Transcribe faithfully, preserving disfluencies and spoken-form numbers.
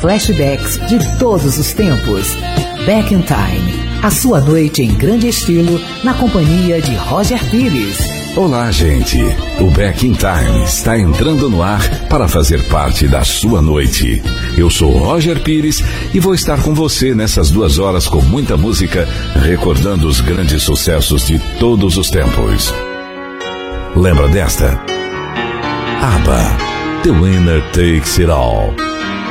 flashbacks de todos os tempos. Back in Time, a sua noite em grande estilo, na companhia de Roger Pires. Olá, gente. O Back in Time está entrando no ar para fazer parte da sua noite. Eu sou Roger Pires e vou estar com você nessas duas horas com muita música, recordando os grandes sucessos de todos os tempos. Lembra desta? ABBA, The Winner Takes It All.